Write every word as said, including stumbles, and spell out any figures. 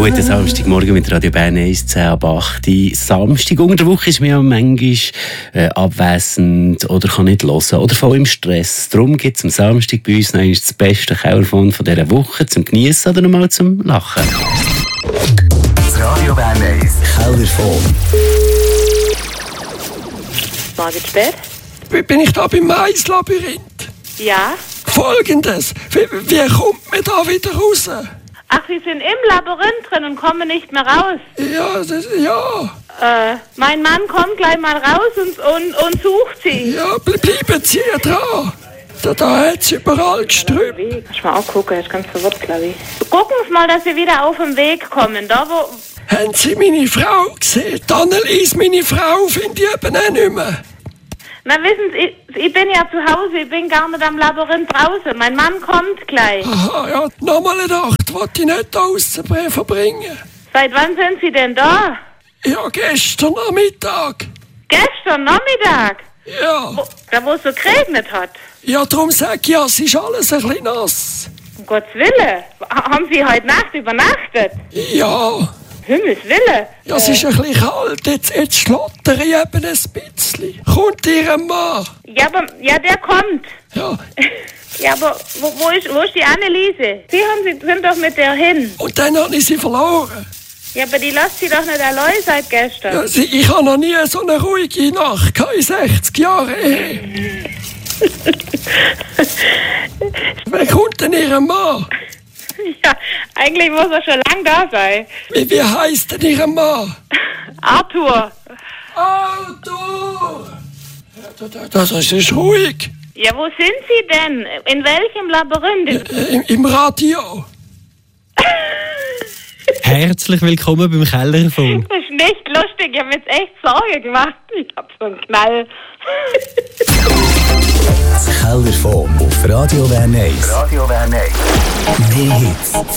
Guten Samstagmorgen mit Radio Bern eins zehn ab acht. Samstag unter der Woche ist mir ja manchmal äh, abwesend oder kann nicht hören oder voll im Stress. Darum gibt es am Samstag bei uns noch einmal das beste Kauerfond von dieser Woche zum Geniessen oder nochmal zum Lachen. Das Radio Bern eins Kauerfond. Margit Spät? Bin ich da beim Maislabyrinth? Ja. Folgendes, wie, wie kommt man da wieder raus? Ach, Sie sind im Labyrinth drin und kommen nicht mehr raus. Ja, das, ja. Äh, mein Mann kommt gleich mal raus und, und, und sucht Sie. Ja, ble bleiben Sie dran. Da, da hat es überall gestrübt. Kannst du mal auch gucken, ist ganz verwirrt, glaube ich. Gucken Sie mal, dass Sie wieder auf den Weg kommen. Da, wo... Haben Sie meine Frau gesehen? Die Annelies, meine Frau, finde ich eben auch nicht mehr. Na, wissen Sie, ich, ich bin ja zu Hause, ich bin gar nicht am Labyrinth draußen. Mein Mann kommt gleich. Aha, ja, nochmal eine Nacht, wollte ich nicht draussen verbringen. Seit wann sind Sie denn da? Ja, gestern Nachmittag. Gestern Nachmittag? Ja. Wo, da, wo es so geregnet hat? Ja, darum sage ich ja, es ist alles ein bisschen nass. Um Gottes Willen. Ha- Haben Sie heute Nacht übernachtet? Ja. Himmels Willen. Ja, es ist ein bisschen kalt, jetzt, jetzt schlottere ich eben ein bisschen. Kommt Ihr Mann? Ja, aber, ja, der kommt. Ja, Ja, aber wo, wo, ist, wo ist die Anneliese? Sie haben, Sie sind doch mit der hin. und dann habe ich sie verloren. Ja, aber die lässt Sie doch nicht allein seit gestern. Ja, sie, ich habe noch nie so eine ruhige Nacht gehabt in sechzig Jahren Ehe. Wer kommt denn Ihr Mann? Ja, eigentlich muss er schon lang da sein. Wie, wie heisst denn Ihr Mann? Arthur. Arthur! Ja, da- da- das ist ruhig. Ja, wo sind Sie denn? In welchem Labyrinth? Im, Im Radio. Herzlich willkommen beim Kellerfond. Das ist nicht lustig, ich habe mir jetzt echt Sorge gemacht. Ich hab so einen Knall. Das Kauerfond auf Radio Bern eins. Radio Bern eins. Mehr Hits.